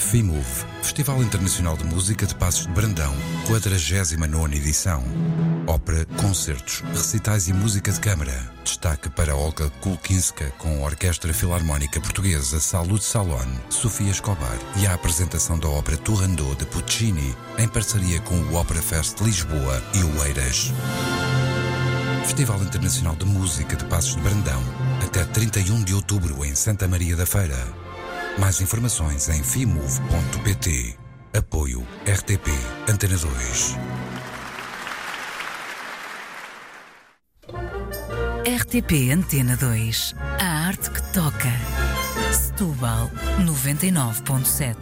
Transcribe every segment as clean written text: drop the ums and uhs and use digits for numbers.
FIMUV, Festival Internacional de Música de Passos de Brandão, 49ª edição. Ópera, concertos, recitais e música de câmara. Destaque para Olga Kulkinska com a Orquestra Filarmónica Portuguesa Salud Salon, Sofia Escobar e a apresentação da ópera Turandot de Puccini, em parceria com o Opera Fest Lisboa e o Eiras. Festival Internacional de Música de Passos de Brandão, até 31 de outubro em Santa Maria da Feira. Mais informações em fimuv.pt. Apoio RTP Antena 2. RTP Antena 2. A arte que toca. Setúbal 99.7.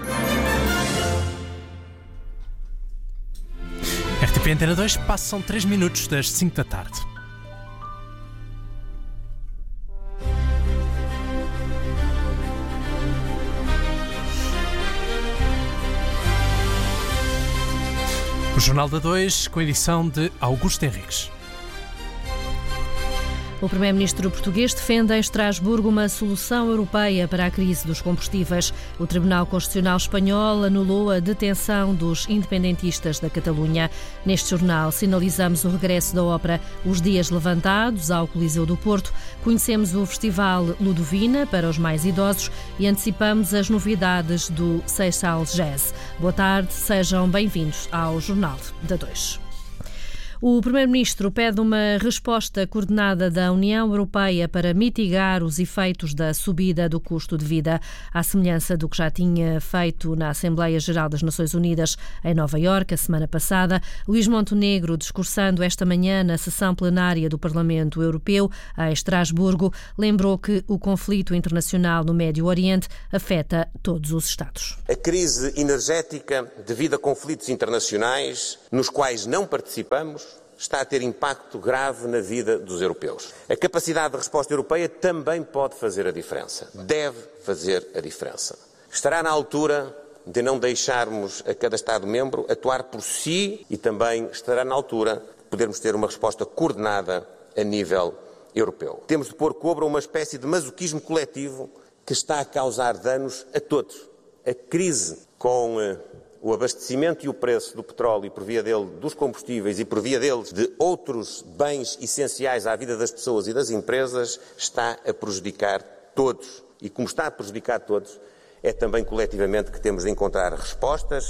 RTP Antena 2, passam 3 minutos das 5 da tarde. O Jornal da 2, com a edição de Augusto Henriques. O primeiro-ministro português defende em Estrasburgo uma solução europeia para a crise dos combustíveis. O Tribunal Constitucional Espanhol anulou a detenção dos independentistas da Catalunha. Neste jornal sinalizamos o regresso da ópera Os Dias Levantados ao Coliseu do Porto. Conhecemos o Festival Ludovina para os mais idosos e antecipamos as novidades do Seixal Jazz. Boa tarde, sejam bem-vindos ao Jornal da 2. O Primeiro-Ministro pede uma resposta coordenada da União Europeia para mitigar os efeitos da subida do custo de vida, à semelhança do que já tinha feito na Assembleia Geral das Nações Unidas em Nova Iorque a semana passada. Luís Montenegro, discursando esta manhã na sessão plenária do Parlamento Europeu em Estrasburgo, lembrou que o conflito internacional no Médio Oriente afeta todos os Estados. A crise energética devido a conflitos internacionais nos quais não participamos está a ter impacto grave na vida dos europeus. A capacidade de resposta europeia também pode fazer a diferença. Deve fazer a diferença. Estará na altura de não deixarmos a cada Estado-membro atuar por si e também estará na altura de podermos ter uma resposta coordenada a nível europeu. Temos de pôr cobro a uma espécie de masoquismo coletivo que está a causar danos a todos. A crise com o abastecimento e o preço do petróleo e por via dele dos combustíveis e por via deles de outros bens essenciais à vida das pessoas e das empresas está a prejudicar todos. E como está a prejudicar todos, é também coletivamente que temos de encontrar respostas.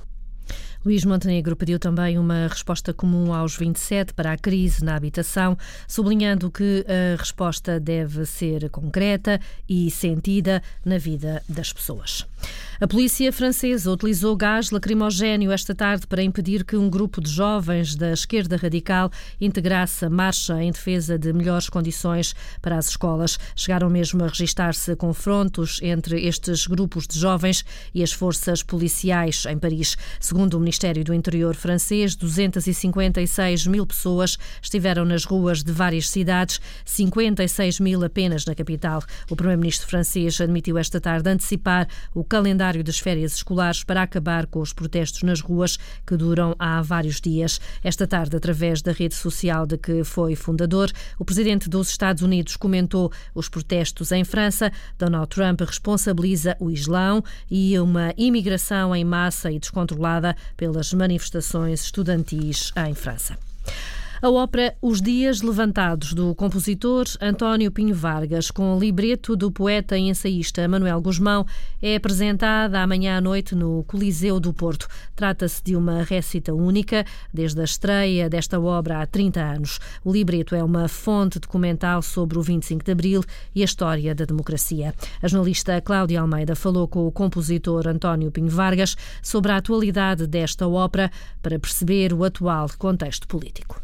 Luís Montenegro pediu também uma resposta comum aos 27 para a crise na habitação, sublinhando que a resposta deve ser concreta e sentida na vida das pessoas. A polícia francesa utilizou gás lacrimogéneo esta tarde para impedir que um grupo de jovens da esquerda radical integrasse a marcha em defesa de melhores condições para as escolas. Chegaram mesmo a registrar-se confrontos entre estes grupos de jovens e as forças policiais em Paris. Segundo o Ministério do Interior francês, 256 mil pessoas estiveram nas ruas de várias cidades, 56 mil apenas na capital. O primeiro-ministro francês admitiu esta tarde antecipar o calendário das férias escolares para acabar com os protestos nas ruas que duram há vários dias. Esta tarde, através da rede social de que foi fundador, o presidente dos Estados Unidos comentou os protestos em França. Donald Trump responsabiliza o Islão e uma imigração em massa e descontrolada pelas manifestações estudantis em França. A ópera Os Dias Levantados, do compositor António Pinho Vargas, com libreto do poeta e ensaísta Manuel Gusmão, é apresentada amanhã à noite no Coliseu do Porto. Trata-se de uma récita única, desde a estreia desta obra há 30 anos. O libreto é uma fonte documental sobre o 25 de Abril e a história da democracia. A jornalista Cláudia Almeida falou com o compositor António Pinho Vargas sobre a atualidade desta ópera para perceber o atual contexto político.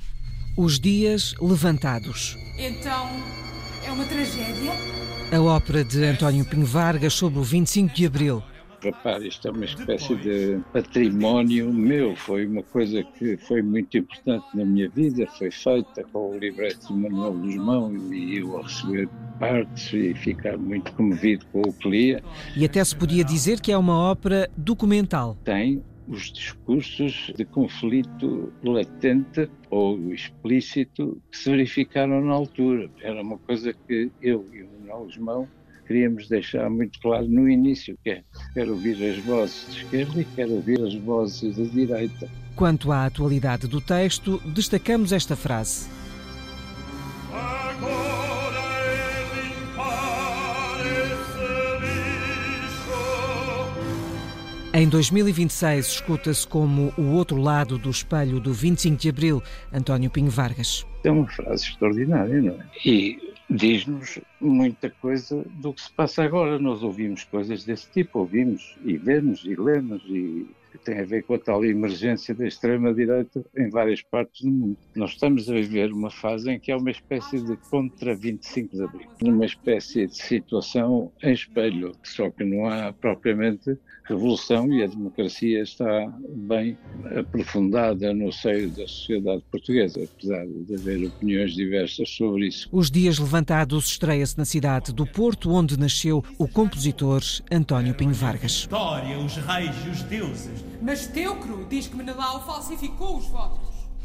Os Dias Levantados. Então, é uma tragédia? A ópera de António Pinho Vargas sobre o 25 de Abril. Repare, isto é uma espécie de património meu, foi uma coisa que foi muito importante na minha vida, foi feita com o libreto de Manuel Gusmão e eu a receber partes e ficar muito comovido com o que lia. E até se podia dizer que é uma ópera documental. Tem os discursos de conflito latente ou explícito que se verificaram na altura. Era uma coisa que eu e o Manuel Gusmão queríamos deixar muito claro no início, que é quero ouvir as vozes de esquerda e quero ouvir as vozes da direita. Quanto à atualidade do texto, destacamos esta frase. Em 2026, escuta-se como o outro lado do espelho do 25 de Abril, António Pinho Vargas. É uma frase extraordinária, não é? E diz-nos muita coisa do que se passa agora. Nós ouvimos coisas desse tipo, ouvimos e vemos e lemos, e tem a ver com a tal emergência da extrema-direita em várias partes do mundo. Nós estamos a viver uma fase em que é uma espécie de contra 25 de Abril, uma espécie de situação em espelho, só que não há propriamente revolução e a democracia está bem aprofundada no seio da sociedade portuguesa, apesar de haver opiniões diversas sobre isso. Os Dias Levantados estreia-se na cidade do Porto, onde nasceu o compositor António Pinho Vargas. História, os reis e os deuses. Mas Teucro diz que Menelau falsificou os votos.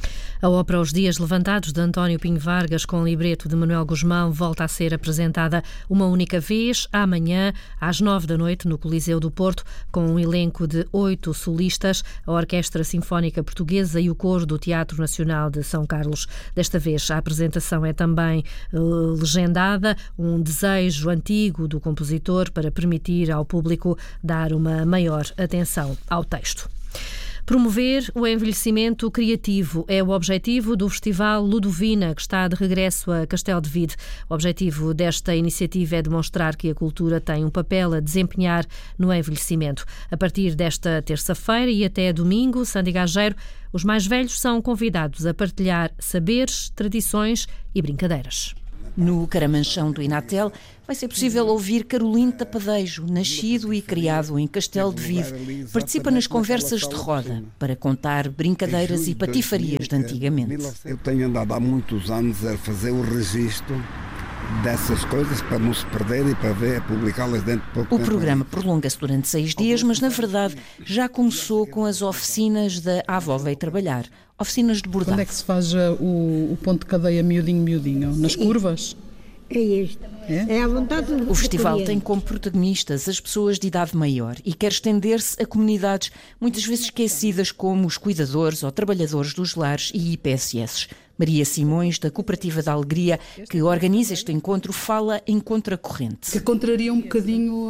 A ópera Os Dias Levantados, de António Pinho Vargas, com libreto de Manuel Guzmão, volta a ser apresentada uma única vez, amanhã, às 21h, no Coliseu do Porto, com um elenco de 8 solistas, a Orquestra Sinfónica Portuguesa e o Coro do Teatro Nacional de São Carlos. Desta vez, a apresentação é também legendada, um desejo antigo do compositor para permitir ao público dar uma maior atenção ao texto. Promover o envelhecimento criativo é o objetivo do Festival Ludovina, que está de regresso a Castelo de Vide. O objetivo desta iniciativa é demonstrar que a cultura tem um papel a desempenhar no envelhecimento. A partir desta terça-feira e até domingo, Sandy Gageiro, os mais velhos são convidados a partilhar saberes, tradições e brincadeiras. No Caramanchão do Inatel vai ser possível ouvir Carolino Tapadejo, nascido e criado em Castelo de Vide. Participa nas conversas de roda para contar brincadeiras e patifarias de antigamente. Eu tenho andado há muitos anos a fazer o registro dessas coisas para não se perder e para ver, publicá-las dentro de pouco tempo. O programa prolonga-se durante 6 dias, mas na verdade já começou com as oficinas da A Avó Veio Trabalhar. Oficinas de bordado. Onde é que se faz o ponto de cadeia miudinho? Nas curvas? É este. É à vontade do O festival tem como protagonistas as pessoas de idade maior e quer estender-se a comunidades muitas vezes esquecidas, como os cuidadores ou trabalhadores dos lares e IPSS. Maria Simões, da Cooperativa da Alegria, que organiza este encontro, fala em contracorrente. Que contraria um bocadinho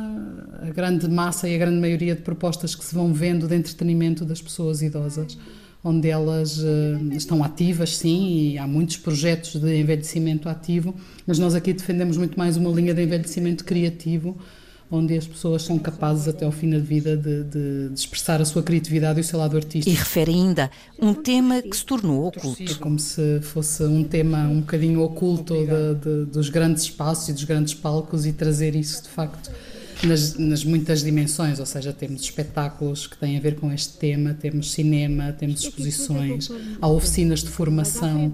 a grande massa e a grande maioria de propostas que se vão vendo de entretenimento das pessoas idosas, onde elas estão ativas, sim, e há muitos projetos de envelhecimento ativo, mas nós aqui defendemos muito mais uma linha de envelhecimento criativo, onde as pessoas são capazes até ao fim da vida de expressar a sua criatividade e o seu lado artístico. E refere ainda um tema que se tornou oculto. É como se fosse um tema um bocadinho oculto dos grandes espaços e dos grandes palcos, e trazer isso, de facto, nas muitas dimensões, ou seja, temos espetáculos que têm a ver com este tema, temos cinema, temos exposições, há oficinas de formação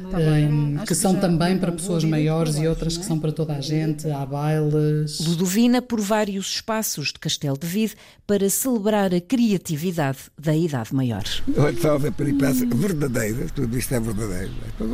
que são também para pessoas maiores e outras que são para toda a gente, há bailes. Ludovina por vários espaços de Castelo de Vide para celebrar a criatividade da idade maior. Olha, só a ver peripécias verdadeiras, tudo isto é verdadeiro.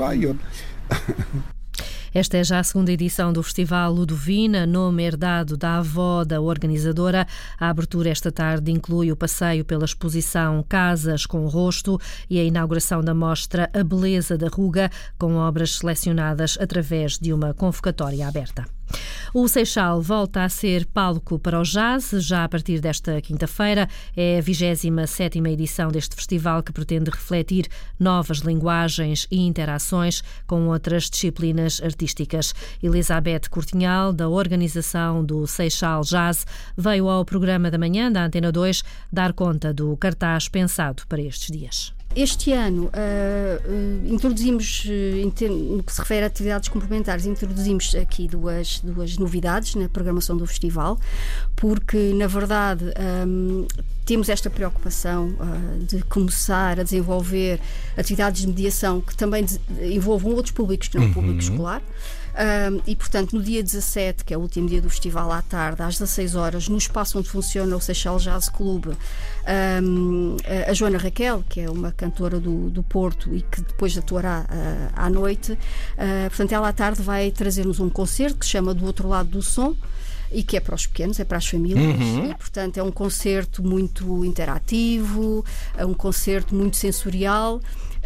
Esta é já a segunda edição do Festival Ludovina, nome herdado da avó da organizadora. A abertura esta tarde inclui o passeio pela exposição Casas com Rosto e a inauguração da mostra A Beleza da Ruga, com obras selecionadas através de uma convocatória aberta. O Seixal volta a ser palco para o jazz, já a partir desta quinta-feira. É a 27ª edição deste festival, que pretende refletir novas linguagens e interações com outras disciplinas artísticas. Elizabeth Cortinhal, da organização do Seixal Jazz, veio ao programa da manhã da Antena 2 dar conta do cartaz pensado para estes dias. Este ano introduzimos, no que se refere a atividades complementares, introduzimos aqui duas novidades na programação do festival, porque, na verdade, temos esta preocupação de começar a desenvolver atividades de mediação que também envolvam outros públicos que não o público escolar. E, portanto, no dia 17, que é o último dia do festival, à tarde, às 16 horas, no espaço onde funciona o Seixal Jazz Club, a Joana Raquel, que é uma cantora do Porto e que depois atuará à noite, portanto, ela à tarde vai trazer-nos um concerto que se chama Do Outro Lado do Som, e que é para os pequenos, é para as famílias. E, portanto, é um concerto muito interativo, é um concerto muito sensorial.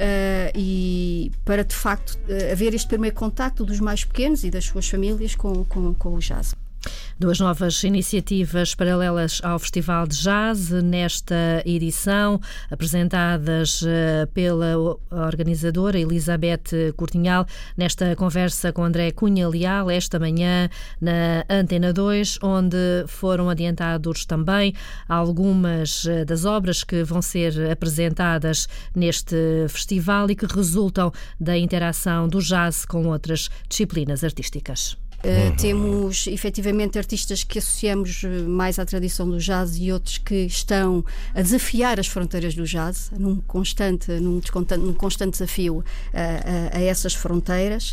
E para de facto haver este primeiro contacto dos mais pequenos e das suas famílias com o jazz. Duas novas iniciativas paralelas ao Festival de Jazz nesta edição, apresentadas pela organizadora Elizabeth Cortinhal, nesta conversa com André Cunha Leal, esta manhã na Antena 2, onde foram adiantados também algumas das obras que vão ser apresentadas neste festival e que resultam da interação do jazz com outras disciplinas artísticas. Temos efetivamente artistas que associamos mais à tradição do jazz e outros que estão a desafiar as fronteiras do jazz, num constante desafio a essas fronteiras,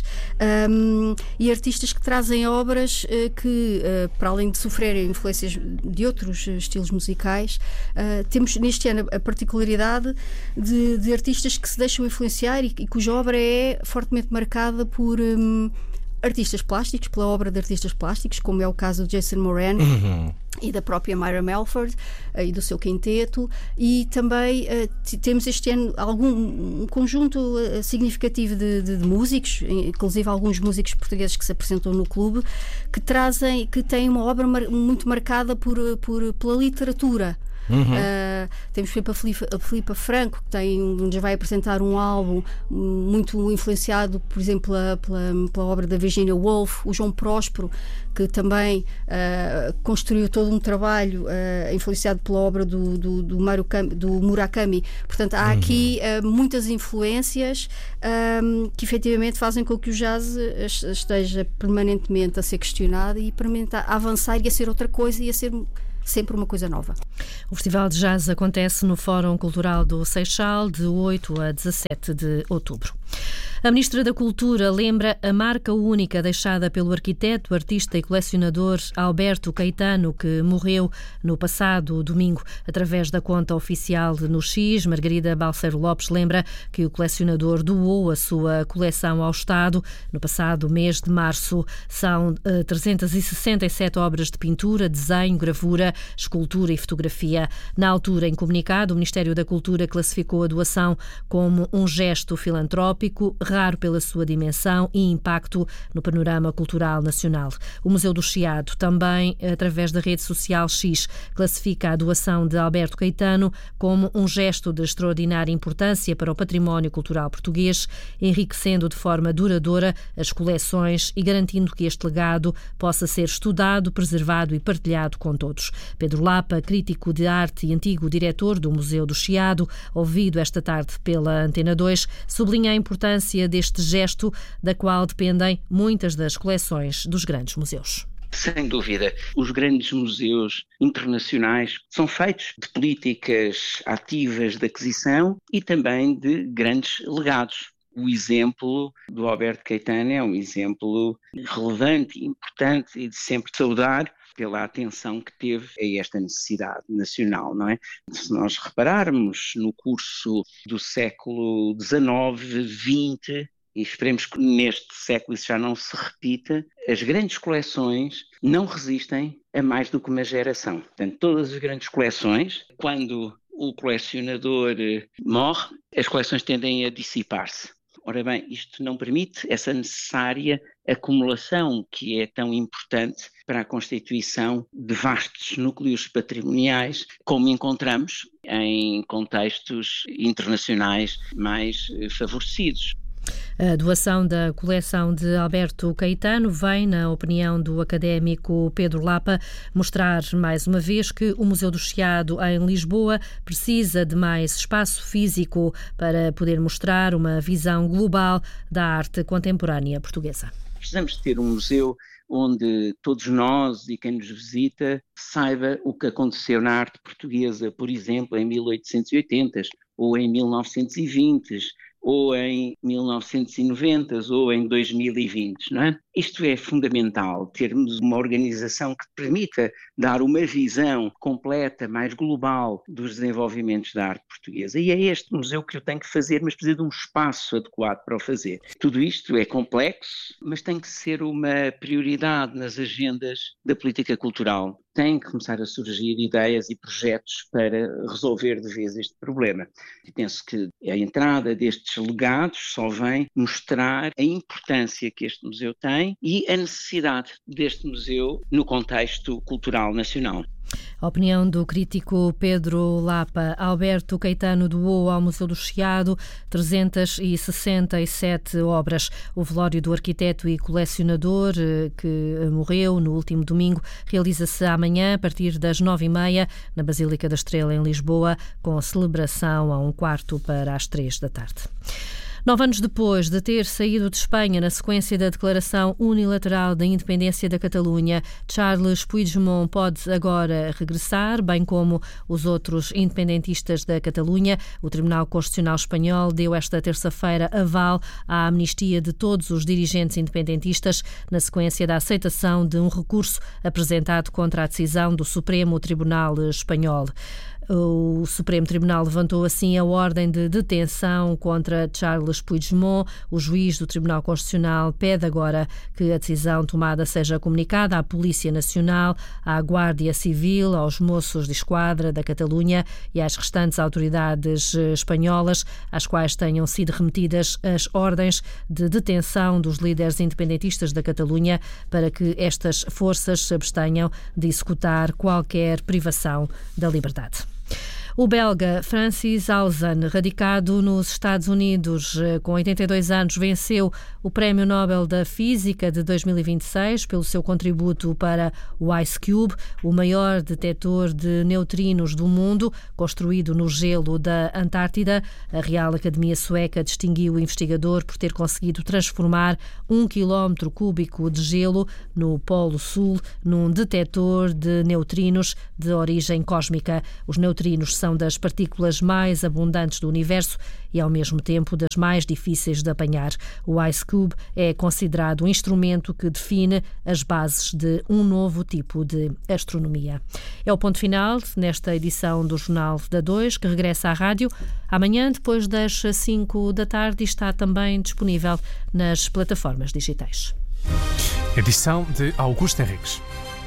e artistas que trazem obras que, para além de sofrerem influências de outros estilos musicais, temos neste ano a particularidade de artistas que se deixam influenciar e cuja obra é fortemente marcada por artistas plásticos, pela obra de artistas plásticos, como é o caso de Jason Moran e da própria Myra Melford e do seu quinteto, e também temos este ano um conjunto significativo de músicos, inclusive alguns músicos portugueses que se apresentam no clube, que têm uma obra muito marcada pela literatura. Temos a Filipa Franco, que já vai apresentar um álbum muito influenciado, por exemplo, pela obra da Virginia Woolf. O João Próspero, que também construiu todo um trabalho influenciado pela obra do Murakami. Portanto, há aqui muitas influências que efetivamente fazem com que o jazz esteja permanentemente a ser questionado e permanentemente a avançar e a ser outra coisa e a ser sempre uma coisa nova. O Festival de Jazz acontece no Fórum Cultural do Seixal de 8 a 17 de outubro. A Ministra da Cultura lembra a marca única deixada pelo arquiteto, artista e colecionador Alberto Caetano, que morreu no passado domingo. Através da conta oficial no X, Margarida Balseiro Lopes lembra que o colecionador doou a sua coleção ao Estado no passado mês de março. São 367 obras de pintura, desenho, gravura, escultura e fotografia. Na altura, em comunicado, o Ministério da Cultura classificou a doação como um gesto filantrópico, raro pela sua dimensão e impacto no panorama cultural nacional. O Museu do Chiado também, através da rede social X, classifica a doação de Alberto Caetano como um gesto de extraordinária importância para o património cultural português, enriquecendo de forma duradoura as coleções e garantindo que este legado possa ser estudado, preservado e partilhado com todos. Pedro Lapa, crítico de arte e antigo diretor do Museu do Chiado, ouvido esta tarde pela Antena 2, sublinha a importância deste gesto, da qual dependem muitas das coleções dos grandes museus. Sem dúvida, os grandes museus internacionais são feitos de políticas ativas de aquisição e também de grandes legados. O exemplo do Alberto Caetano é um exemplo relevante, importante e de sempre saudar pela atenção que teve a esta necessidade nacional, não é? Se nós repararmos no curso do século XIX, XX, e esperemos que neste século isso já não se repita, as grandes coleções não resistem a mais do que uma geração. Portanto, todas as grandes coleções, quando o colecionador morre, as coleções tendem a dissipar-se. Ora bem, isto não permite essa necessária acumulação que é tão importante para a constituição de vastos núcleos patrimoniais, como encontramos em contextos internacionais mais favorecidos. A doação da coleção de Alberto Caetano vem, na opinião do académico Pedro Lapa, mostrar mais uma vez que o Museu do Chiado em Lisboa precisa de mais espaço físico para poder mostrar uma visão global da arte contemporânea portuguesa. Precisamos de ter um museu onde todos nós e quem nos visita saiba o que aconteceu na arte portuguesa, por exemplo, em 1880 ou em 1920 ou em 1990 ou em 2020, não é? Isto é fundamental, termos uma organização que permita dar uma visão completa, mais global dos desenvolvimentos da arte portuguesa. E é este museu que eu tenho que fazer, mas precisa de um espaço adequado para o fazer. Tudo isto é complexo, mas tem que ser uma prioridade nas agendas da política cultural. Tem que começar a surgir ideias e projetos para resolver de vez este problema. E penso que a entrada destes legados só vem mostrar a importância que este museu tem e a necessidade deste museu no contexto cultural nacional. A opinião do crítico Pedro Lapa. Alberto Caetano doou ao Museu do Chiado 367 obras. O velório do arquiteto e colecionador que morreu no último domingo realiza-se amanhã a partir das 9h30 na Basílica da Estrela em Lisboa, com celebração a 2:15 p.m. 9 anos depois de ter saído de Espanha na sequência da declaração unilateral da independência da Catalunha, Charles Puigdemont pode agora regressar, bem como os outros independentistas da Catalunha. O Tribunal Constitucional Espanhol deu esta terça-feira aval à amnistia de todos os dirigentes independentistas, na sequência da aceitação de um recurso apresentado contra a decisão do Supremo Tribunal Espanhol. O Supremo Tribunal levantou assim a ordem de detenção contra Charles Puigdemont. O juiz do Tribunal Constitucional pede agora que a decisão tomada seja comunicada à Polícia Nacional, à Guardia Civil, aos moços de esquadra da Catalunha e às restantes autoridades espanholas, às quais tenham sido remetidas as ordens de detenção dos líderes independentistas da Catalunha, para que estas forças se abstenham de executar qualquer privação da liberdade. O belga Francis Hausen, radicado nos Estados Unidos, com 82 anos, venceu o Prémio Nobel da Física de 2026 pelo seu contributo para o IceCube, o maior detector de neutrinos do mundo, construído no gelo da Antártida. A Real Academia Sueca distinguiu o investigador por ter conseguido transformar 1 quilómetro cúbico de gelo no Polo Sul num detector de neutrinos de origem cósmica. Os neutrinos são das partículas mais abundantes do universo e, ao mesmo tempo, das mais difíceis de apanhar. O IceCube é considerado um instrumento que define as bases de um novo tipo de astronomia. É o ponto final nesta edição do Jornal da 2, que regressa à rádio amanhã, depois das 5 da tarde, e está também disponível nas plataformas digitais. Edição de Augusto Henriques.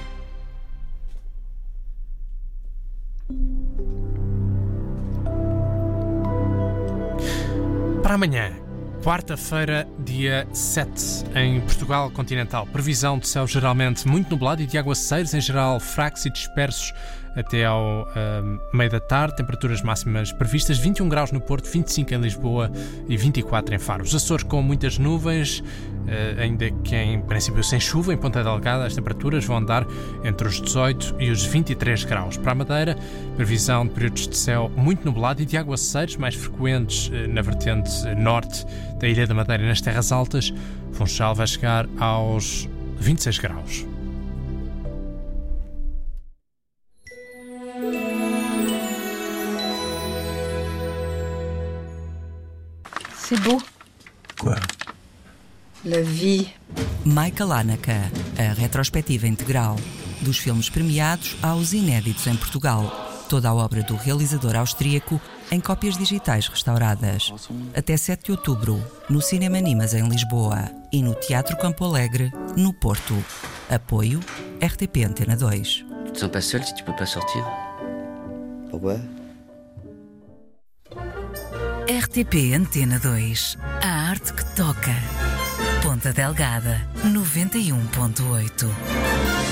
Para amanhã, quarta-feira, dia 7, em Portugal continental. Previsão de céu geralmente muito nublado e de aguaceiros, em geral fracos e dispersos até ao meio da tarde. Temperaturas máximas previstas: 21 graus no Porto, 25 em Lisboa e 24 em Faro. Os Açores com muitas nuvens, ainda que em princípio sem chuva. Em Ponta Delgada as temperaturas vão andar entre os 18 e os 23 graus. Para a Madeira, previsão de períodos de céu muito nublado e de aguaceiros mais frequentes na vertente norte da Ilha da Madeira e nas terras altas. Funchal vai chegar aos 26 graus. C'est beau. Quoi? La vie. Michael Haneke, a retrospectiva integral, dos filmes premiados aos inéditos em Portugal. Toda a obra do realizador austríaco em cópias digitais restauradas. Até 7 de outubro, no Cinema Nimas em Lisboa e no Teatro Campo Alegre, no Porto. Apoio RTP Antena 2. Tu te sens pas seul si tu peux pas sortir? Pourquoi? RTP Antena 2. A arte que toca. Ponta Delgada, 91.8.